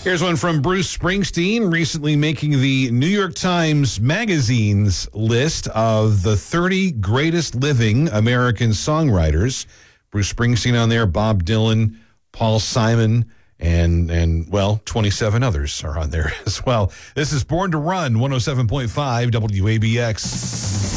Here's one from Bruce Springsteen, recently making the New York Times Magazine's list of the 30 greatest living American songwriters. Bruce Springsteen on there, Bob Dylan, Paul Simon, and 27 others are on there as well. This is Born to Run, 107.5 WABX.